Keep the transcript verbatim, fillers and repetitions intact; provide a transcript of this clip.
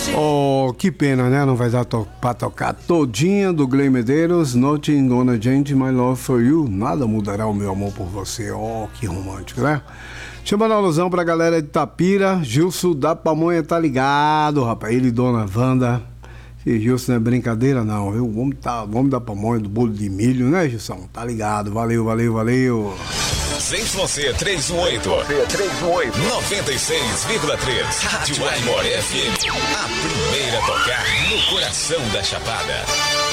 Oh, que pena, né? Não vai dar to- pra tocar todinha do Glenn Medeiros. Nothing gonna change my love for you. Nada mudará o meu amor por você. Oh, que romântico, né? Chamando a alusão pra galera de Tapira. Gilson da Pamonha tá ligado, rapaz. Ele e Dona Wanda. Esse Gilson não é brincadeira, não, viu? O homem, tá, o homem da pamonha, do bolo de milho, né, Gilson? Tá ligado. Valeu, valeu, valeu. ZYC trezentos e dezoito. trezentos e dezoito. noventa e seis vírgula três. Rádio Aimor F M. A primeira a tocar no coração da Chapada.